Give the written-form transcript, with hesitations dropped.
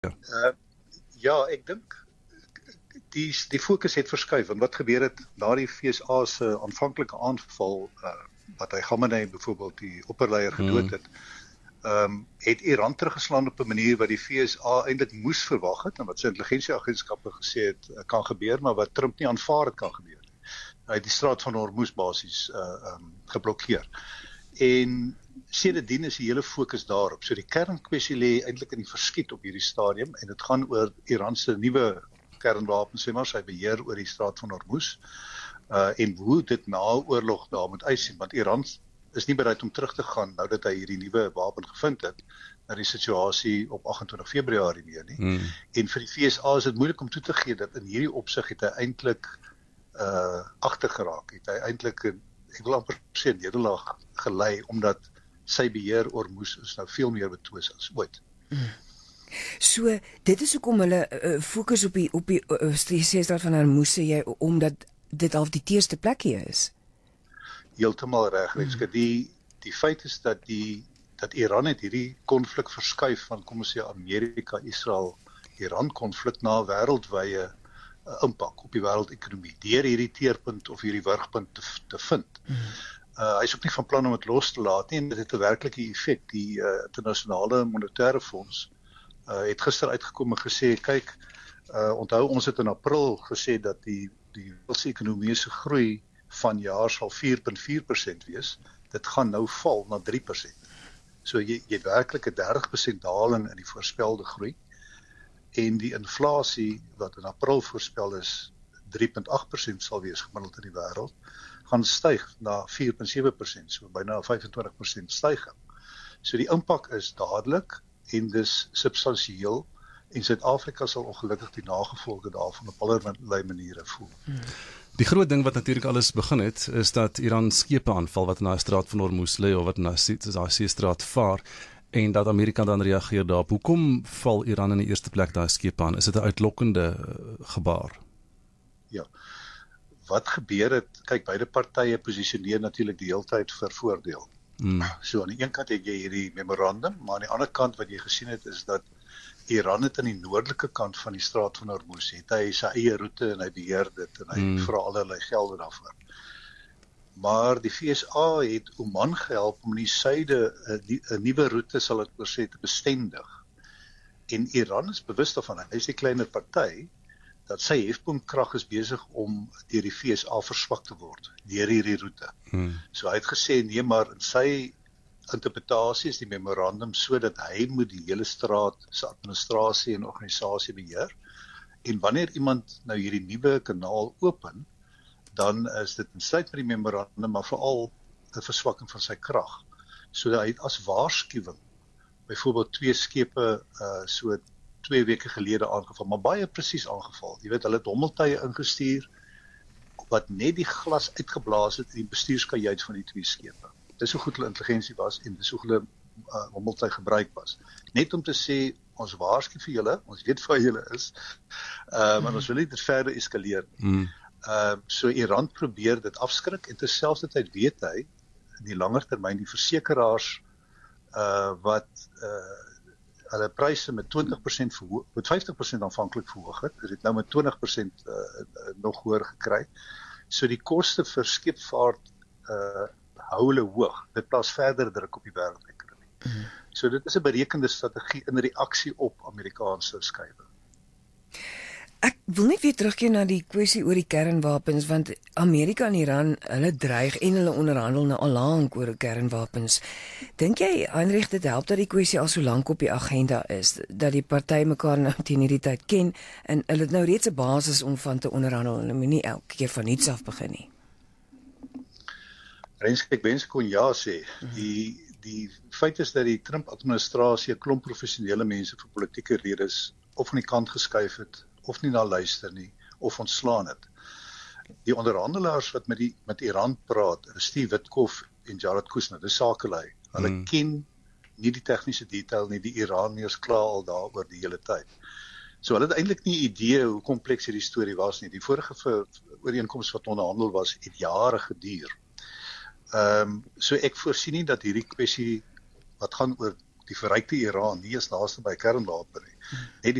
Ja, ek dink die fokus het verskuif, want wat gebeur het na die FSA se aanvanklike aanval, wat hy Khamenei byvoorbeeld die opperleier gedood het, het Iran teruggeslaan op 'n manier wat die FSA eintlik moes verwag het, en wat sy intelligensieagentskappe gesê het kan gebeur, maar wat Trump nie aanvaar het kan gebeur. Hy het die straat van Hormuz basies geblokkeer. En sedertdien is die hele fokus daarop. So die kernkwessie lê eintlik in die verskiet op hierdie stadium, en dit gaan oor Iran se nuwe kernwapens, sê maar, sy beheer oor die straat van Hormuz, en hoe dit na oorlog daar moet uitsien, want Iran is nie bereid om terug te gaan nou dat hy hierdie nuwe wapen gevind het, na die situasie op 28 Februarie meer nie. En vir die FSA is dit moeilik om toe te gee dat in hierdie opsig het hy eintlik agtergeraak, het hy eintlik, ek wil amper sê, nederlaag gelei, omdat sy beheer oor Hormuz is nou veel meer betwis as ooit. So, dit is hoekom hulle fokus op die straat van Hormuz, sê jy, omdat dit al die teerste plek hier is? Heeltemal reg, die feit is dat Iran het hierdie konflik verskuif van, kom ons sê, Amerika-Israel-Iran konflik na wêreldwye impak op die wêreldekonomie, deur hierdie teerpunt of hierdie wurgpunt te vind. Hy is ook nie van plan om dit los te laat nie, en dit het 'n werklike effek. Die internasionale monetaire fonds het gister uitgekom en gesê, kyk, onthou ons het in April gesê dat die wêreldekonomiese groei van jaar sal 4,4% wees, dit gaan nou val na 3%. So jy het werklik 'n 30% daling in die voorspelde groei, en die inflasie wat in April voorspel is 3,8% sal wees gemiddeld in die wêreld, gaan styg na 4,7%, so byna 25% styging. So die impak is dadelik en dis substansieel, en Suid-Afrika sal ongelukkig die nagevolge daarvan op allerlei maniere voel. Die groot ding wat natuurlik alles begin het, is dat Iran skepe aanval wat na die straat van Hormuz lê, of wat na die seestraat vaar, en dat Amerika dan reageer daarop. Hoekom val Iran in die eerste plek daai skepe aan? Is dit 'n uitlokkende gebaar? Ja. Wat gebeur het, kyk, beide partye posisioneer natuurlik die hele tyd vir voordeel. So aan die een kant het jy hierdie memorandum, maar aan die ander kant wat jy gesien het is dat Iran het aan die noordelike kant van die straat van Hormuz, het hy sy eie roete en hy beheer dit en hy vra allerlei gelde daarvoor. Maar die FSA het Oman gehelp om in die suide 'n nuwe roete, sal ek maar sê, te bestendig. En Iran is bewus daarvan, hy is die kleiner party, dat sy hefboomkrag is besig om deur die FSA verswak te word, deur hierdie roete. So hy het gesê, nee, maar in sy interpretasie is die memorandum sodat hy moet die hele straat se administrasie en organisasie beheer, en wanneer iemand nou hierdie nuwe kanaal open, dan is dit insluit met die memorandum, maar veral 'n verswakking van sy krag. So dat hy as waarskuwing, byvoorbeeld 2 skepe so 2 weke gelede aangeval, maar baie presies aangeval. Jy weet, hulle het hommeltuie ingestuur, wat net die glas uitgeblaas het in die bestuurskajuit van die 2 skepe. Dis hoe goed hulle intelligensie was, en dis hoe hulle hommeltuig gebruik was. Net om te sê, ons waarsku vir julle, ons weet waar julle is, maar ons wil nie dit verder eskaleer nie. So Iran probeer dit afskrik, en terselfdertyd weet hy, in die langer termyn, die versekeraars wat hulle pryse met 20% verhoog, met 50% aanvanklik verhoog het, dit nou met 20% nog hoër gekry. So die koste vir skepvaart hou hulle hoog. Dit plaas verder druk op die wêreldekonomie. So dit is 'n berekende strategie in reaksie op Amerikaanse skuiwe. Ek wil net weer terugkeer na die kwessie oor die kernwapens, want Amerika en Iran, hulle dreig en hulle onderhandel nou al lank oor kernwapens. Dink jy, Heinrich, dit help dat die kwessie al so lank op die agenda is, dat die partye mekaar nou teen hierdie tyd ken, en hulle het nou reeds 'n basis om van te onderhandel, en hulle moet nie elke keer van niets af begin nie? Ek wens kon ja sê. Die feit is dat die Trump-administrasie 'n klomp professionele mense vir politieke redes of aan die kant geskuif het, of nie na luister nie, of ontslaan het. Die onderhandelaars wat met Iran praat, Steve Witkoff en Jared Kushner, dis sakelei. Hulle ken nie die tegniese detail nie, die Iraniërs kla al daaroor die hele tyd. So hulle het eintlik nie idee hoe kompleks hierdie storie was nie. Die vorige ooreenkoms wat onderhandel was, het jare geduur. So ek voorsien nie dat hierdie kwessie wat gaan oor die verrykte Iran nie eens naaste by kernwapen nie. Net